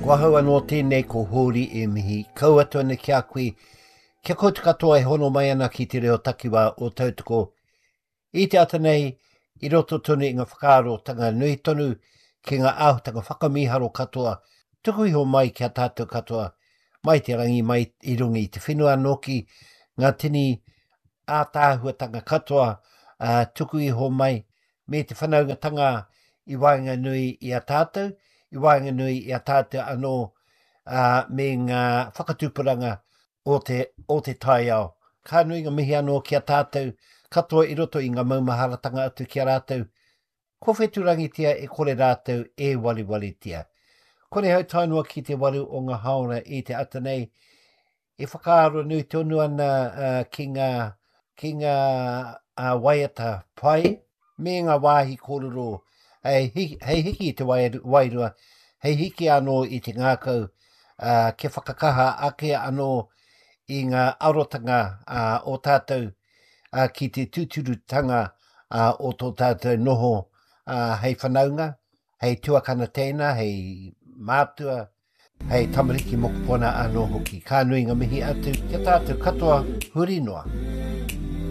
Wahau anō tēnei ko hōri e mihi, kau atu ane kia koe, kia koutu katoa e hono mai ana ki te reo takiwa o tautoko. I te ata nei, i roto tonu i ngā whakaaro tanga nui tonu ki ngā āhutanga whakamiharo katoa, tuku iho mai kia tātou katoa, mai te rangi mai i rungi i te whenua noki, ngā tini ātāhuatanga katoa, tuku iho mai, me te whanaungatanga i waenga nui i a tātou, i waenga nui i a tātou anō me ngā whakatupuranga o te tai ao. Ka nui ngā mihi anō ki a tātou, katoa i roto i ngā maumaharatanga atu ki a rātou, ko wheturangi tia e kore rātou e waliwali tia. Kore hau tainua ki te waru o ngā haora i te ata nei, e whakaaro nui tonu ana ki ngā waiata pai, me ngā wāhi kōrero, hei hiki i te wairua, hei hiki anō i te ngākau, ke whakakaha ake anō i ngā arotanga o tātou, ki te tūturutanga o tō tātou noho, hei whanaunga, hei tuakana tēnā, hei mātua, hei tamariki mokopona anō hoki. Ka nui ngā mihi atu, kia tātou katoa huri noa.